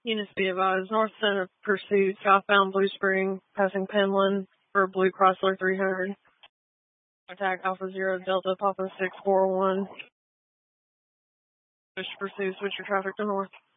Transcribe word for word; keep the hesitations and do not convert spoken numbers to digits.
Units be advised, north center pursuit, southbound Blue Spring, passing Penland for Blue Chrysler three hundred. Attack Alpha Zero Delta Papa six four one. Push to pursue, switch your traffic to north.